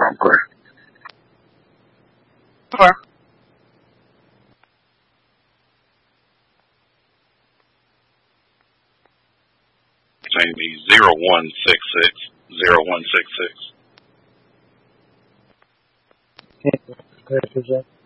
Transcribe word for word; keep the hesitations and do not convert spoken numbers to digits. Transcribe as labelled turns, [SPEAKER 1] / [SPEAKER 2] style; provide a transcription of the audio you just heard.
[SPEAKER 1] wrong part.
[SPEAKER 2] Sure.
[SPEAKER 3] Amy zero one six six zero one six six.
[SPEAKER 4] Correct, is that?